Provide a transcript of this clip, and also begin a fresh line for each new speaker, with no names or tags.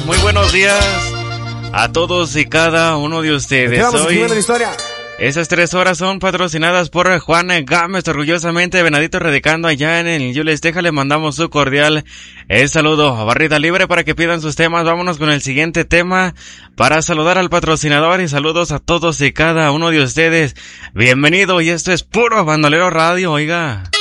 muy buenos días a todos y cada uno de ustedes. Hoy, esas 3 horas son patrocinadas por Juan Gámez, orgullosamente Venadito, radicando allá en el Yules, Texas. Le mandamos su cordial saludo. Barrita libre para que pidan sus temas. Vámonos con el siguiente tema para saludar al patrocinador y saludos a todos y cada uno de ustedes. Bienvenido, y esto es Puro Bandolero Radio, oiga.